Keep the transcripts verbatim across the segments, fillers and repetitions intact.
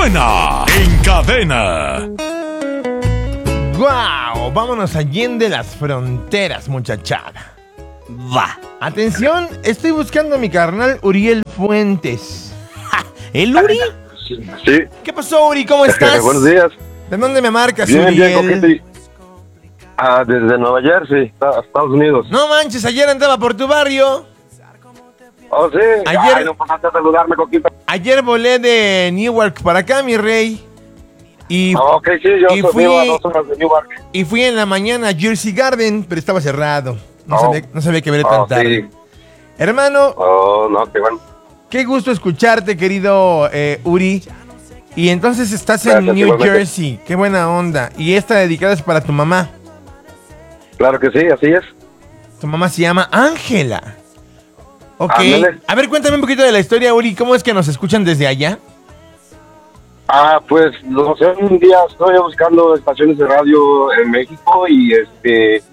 Suena en cadena. ¡Guau! Vámonos allende las fronteras, muchachada. Va. Atención, estoy buscando a mi carnal Uriel Fuentes. Ja, ¿el Uri? Sí. ¿Qué pasó, Uri? ¿Cómo estás? Buenos días. ¿De dónde me marcas, Bien, Uriel? bien, coquete. Ah, desde Nueva Jersey, Estados Unidos. No manches, ayer andaba por tu barrio. Oh, sí. Ayer- Ay, no pasaste a saludarme, coquito. Ayer volé de Newark para acá, mi rey. Y, Ah, ok, sí, yo y soy fui- vivo a dos horas de Newark. y fui en la mañana a Jersey Garden, pero estaba cerrado. No, Oh. sabía, no sabía que veré tan Oh, tarde. sí. Hermano, Oh, no, qué bueno. qué gusto escucharte, querido eh, Uri. Y entonces estás en Gracias, New igualmente. Jersey. Qué buena onda. Y esta dedicada es para tu mamá. Claro que sí, así es. Tu mamá se llama Ángela. Ok. Ándale. A ver, cuéntame un poquito de la historia, Uri. ¿Cómo es que nos escuchan desde allá? Ah, pues, no sé, un día estoy buscando estaciones de radio en México y este...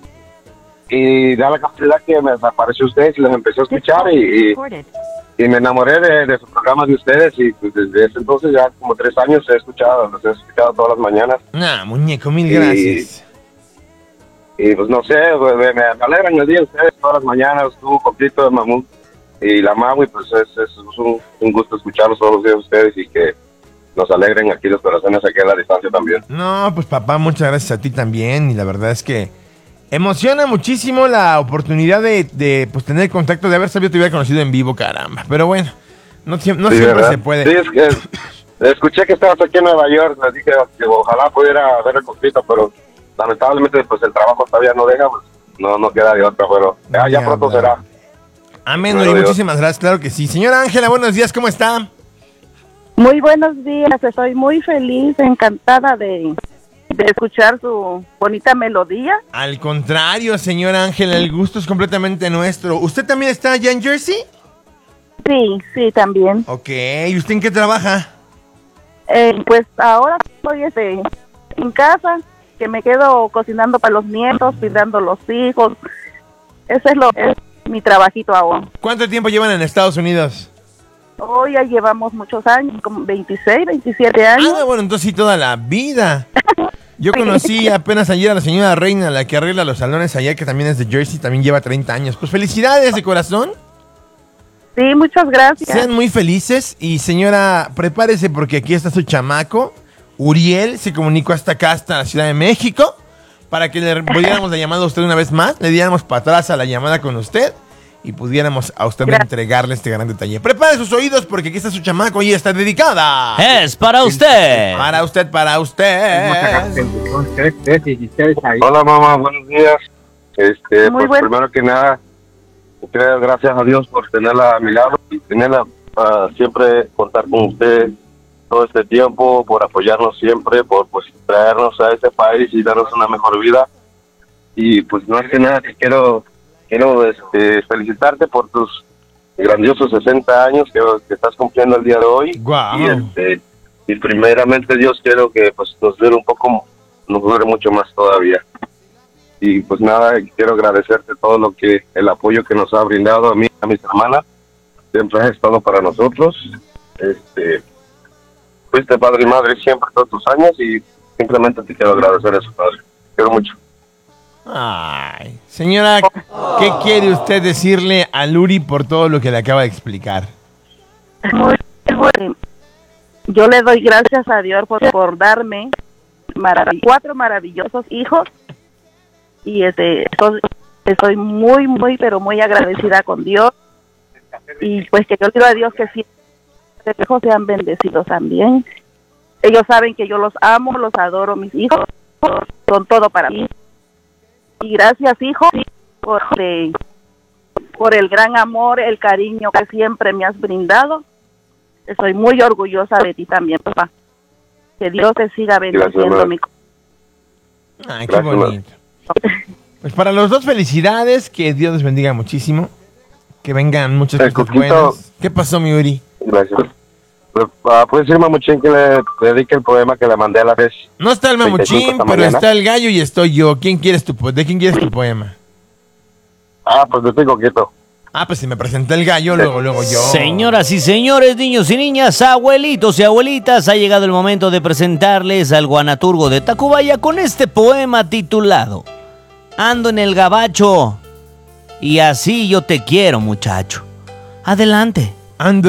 Y da la casualidad que me apareció ustedes y los empecé a escuchar y... y Y me enamoré de, de sus programas de ustedes y pues, desde ese entonces ya como tres años he escuchado, los he escuchado todas las mañanas. Ah, muñeco, mil Y- gracias. Y pues no sé, pues, me, me alegran el día ustedes todas las mañanas, tú, Coquito, de Mamut y la Mau, y pues es, es un, un gusto escucharlos todos los días ustedes y que nos alegren aquí los corazones aquí a la distancia también. No, pues papá, muchas gracias a ti también. Y la verdad es que emociona muchísimo la oportunidad de, de pues, tener contacto, de haber sabido que te hubiera conocido en vivo, caramba. Pero bueno, no, siem- no Sí, siempre ¿verdad? se puede. Sí, es que escuché que estabas aquí en Nueva York, me dije que ojalá pudiera ver el Coquito, pero lamentablemente pues el trabajo todavía no deja, pues no, no queda de otra, pero ya, ya Ya, pronto bravo. será. Amén, Bueno, Uri, Dios. muchísimas gracias, claro que sí. Señora Ángela, buenos días, ¿cómo está? Muy buenos días, estoy muy feliz, encantada de, de escuchar su bonita melodía. Al contrario, señora Ángela, el gusto es completamente nuestro. ¿Usted también está allá en Jersey? Sí, sí, también. Ok, ¿y usted en qué trabaja? Eh, pues ahora estoy este, en casa, que me quedo cocinando para los nietos, cuidando los hijos. Ese es lo es mi trabajito ahora. ¿Cuánto tiempo llevan en Estados Unidos? Hoy ya llevamos muchos años, como veintiséis, veintisiete años. Ah, bueno, entonces sí, toda la vida. Yo conocí apenas ayer a la señora Reina, la que arregla los salones allá, que también es de Jersey, también lleva treinta años. Pues felicidades de corazón. Sí, muchas gracias. Sean muy felices y señora, prepárese porque aquí está su chamaco. Uriel se comunicó hasta acá, hasta la Ciudad de México, para que le pudiéramos la llamada a usted una vez más, le diéramos para atrás a la llamada con usted y pudiéramos a usted Gracias. entregarle este gran detalle. Prepare sus oídos porque aquí está su chamaco y está dedicada. Es para usted. Para usted, para usted. Hola mamá, buenos días. Este, Muy pues buen- primero que nada, quiero dar gracias a Dios por tenerla a mi lado y tenerla ah, siempre contar con usted todo este tiempo, por apoyarnos siempre, por pues traernos a este país y darnos una mejor vida. Y pues más que nada te quiero quiero este, felicitarte por tus grandiosos sesenta años que, que estás cumpliendo el día de hoy. Guau. Y este y primeramente Dios quiero que pues nos dure un poco, nos dure mucho más todavía. Y pues nada, quiero agradecerte todo lo que, el apoyo que nos ha brindado a mí, a mis hermanas. Siempre has estado para nosotros. Este, fuiste padre y madre siempre todos tus años y simplemente te quiero agradecer eso, padre. Te quiero mucho. Ay, señora, ¿qué quiere usted decirle a Luri por todo lo que le acaba de explicar? Muy bueno. Yo le doy gracias a Dios por, por darme marav- cuatro maravillosos hijos y este estoy, estoy muy muy pero muy agradecida con Dios y pues que yo le pido a Dios que sí los hijos sean bendecidos también. Ellos saben que yo los amo, los adoro, mis hijos son todo para mí. Y gracias, hijo, por, eh, por el gran amor, el cariño que siempre me has brindado. Estoy muy orgullosa de ti también, papá. Que Dios te siga bendiciendo, Gracias, mi co- Ay, qué Gracias, bonito. Pues para los dos, felicidades, que Dios les bendiga muchísimo, que vengan muchas El cosas Coquito. buenas. ¿Qué pasó, mi Uri? Gracias. Uh, ¿Puedes decir, Mamuchín, que le dedique el poema que le mandé a la vez? No está el treinta y cinco mamuchín, esta pero mañana. está el gallo y estoy yo. ¿Quién quieres tu po- ¿De quién quieres tu poema? Ah, pues de ti, Coquito. Ah, pues si me presenté el gallo, luego, luego yo. Señoras y señores, niños y niñas, abuelitos y abuelitas, ha llegado el momento de presentarles al guanaturgo de Tacubaya con este poema titulado Ando en el gabacho y así yo te quiero, muchacho. Adelante. Ando